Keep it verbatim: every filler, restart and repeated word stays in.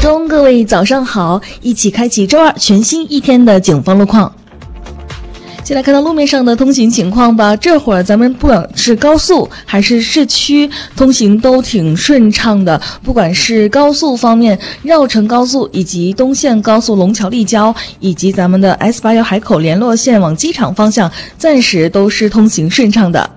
中，各位早上好，一起开启周二全新一天的警方路况。先来看到路面上的通行情况吧，这会儿咱们不管是高速还是市区通行都挺顺畅的，不管是高速方面，绕城高速以及东线高速龙桥立交，以及咱们的 S 八幺海口联络线往机场方向，暂时都是通行顺畅的。